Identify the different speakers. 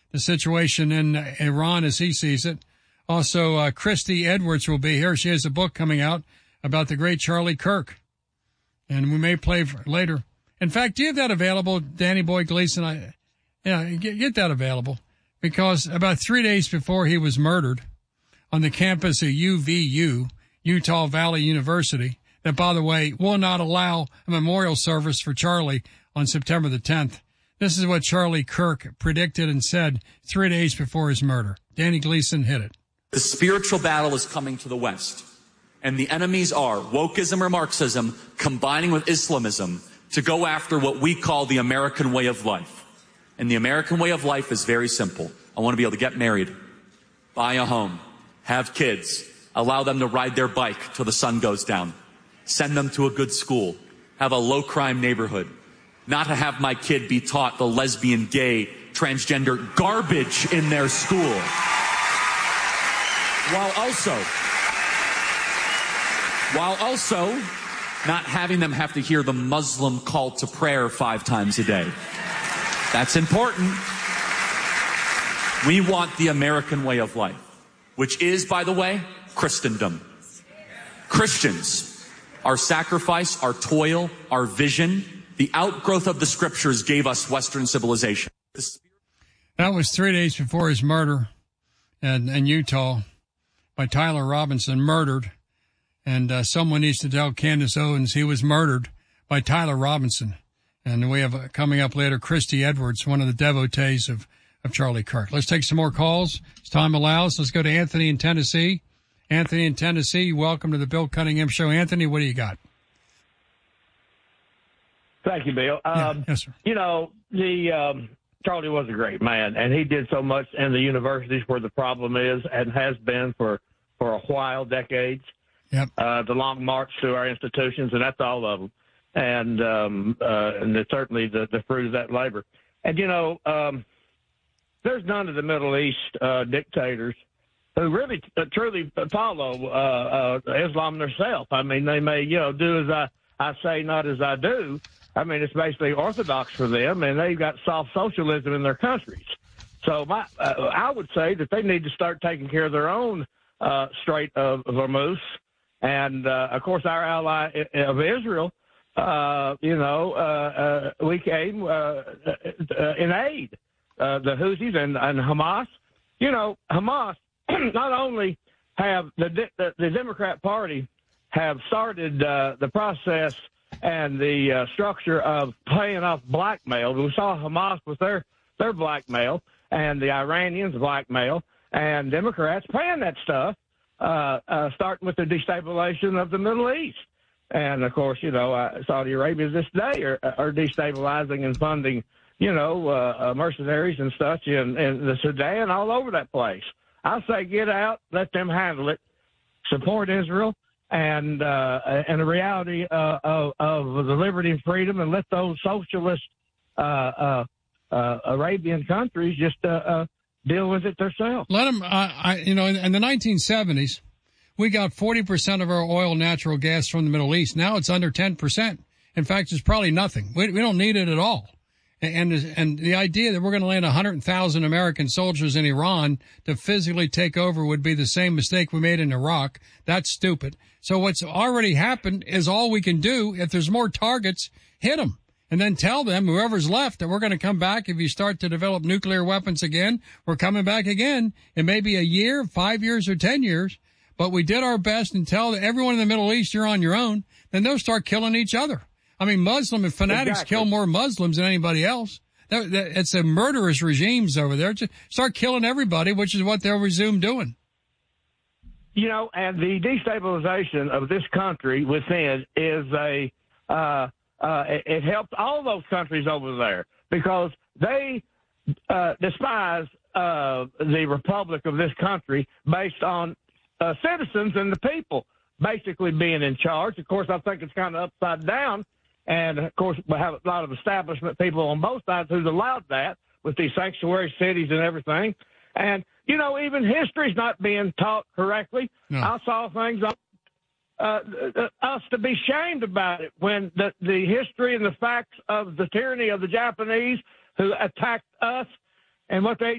Speaker 1: the situation in Iran as he sees it. Also, Christy Edwards will be here. She has a book coming out about the great Charlie Kirk, and we may play later. In fact, do you have that available, Danny Boy Gleason? Get that available, because about 3 days before he was murdered on the campus of UVU, Utah Valley University, that, by the way, will not allow a memorial service for Charlie on September the 10th. This is what Charlie Kirk predicted and said 3 days before his murder. Danny Gleason, hit it.
Speaker 2: The spiritual battle is coming to the West, and the enemies are wokeism or Marxism combining with Islamism to go after what we call the American way of life. And the American way of life is very simple. I want to be able to get married, buy a home, have kids, allow them to ride their bike till the sun goes down, send them to a good school, have a low-crime neighborhood, not to have my kid be taught the lesbian, gay, transgender garbage in their school, while also not having them have to hear the Muslim call to prayer 5 times a day. That's important. We want the American way of life, which is, by the way, Christendom. Christians, our sacrifice, our toil, our vision, the outgrowth of the scriptures gave us Western civilization.
Speaker 1: That was 3 days before his murder in Utah by Tyler Robinson, murdered. And someone needs to tell Candace Owens he was murdered by Tyler Robinson. And we have coming up later Christy Edwards, one of the devotees of Charlie Kirk. Let's take some more calls as time allows. Let's go to Anthony in Tennessee. Anthony in Tennessee, welcome to the Bill Cunningham Show. Anthony, what do you got?
Speaker 3: Thank you, Bill.
Speaker 1: Yes, sir.
Speaker 3: You know, Charlie was a great man, and he did so much in the universities where the problem is and has been for a while, decades.
Speaker 1: Yep.
Speaker 3: The long march through our institutions, and that's all of them. And it's certainly the fruit of that labor. And, you know, there's none of the Middle East dictators who really truly follow Islam themselves. I mean, they may, do as I say, not as I do. I mean, it's basically orthodox for them, and they've got soft socialism in their countries. So I would say that they need to start taking care of their own Strait of Hormuz. And, of course, our ally of Israel, we came in aid. The Houthis and Hamas. You know, Hamas not only have the Democrat Party have started the process and the structure of paying off blackmail. We saw Hamas with their blackmail and the Iranians' blackmail, and Democrats paying that stuff, starting with the destabilization of the Middle East. And, of course, Saudi Arabia this day are destabilizing and funding, mercenaries and such in the Sudan, all over that place. I say get out, let them handle it, support Israel, and the reality of the liberty and freedom, and let those socialist Arabian countries just deal with it themselves.
Speaker 1: Let them, in the 1970s, we got 40% of our oil and natural gas from the Middle East. Now it's under 10%. In fact, it's probably nothing. We don't need it at all. And the idea that we're going to land 100,000 American soldiers in Iran to physically take over would be the same mistake we made in Iraq. That's stupid. So what's already happened is all we can do. If there's more targets, hit them. And then tell them, whoever's left, that we're going to come back. If you start to develop nuclear weapons again, we're coming back again. It may be a year, 5 years, or 10 years. But we did our best and tell everyone in the Middle East you're on your own. Then they'll start killing each other. I mean, Muslim and fanatics kill more Muslims than anybody else. It's a murderous regimes over there. Just start killing everybody, which is what they'll resume doing.
Speaker 3: And the destabilization of this country within is it helps all those countries over there because they despise the republic of this country based on citizens and the people basically being in charge. Of course, I think it's kind of upside down. And, of course, we have a lot of establishment people on both sides who's allowed that with these sanctuary cities and everything. And, even history's not being taught correctly. No. I saw things us to be shamed about it when the history and the facts of the tyranny of the Japanese who attacked us and what they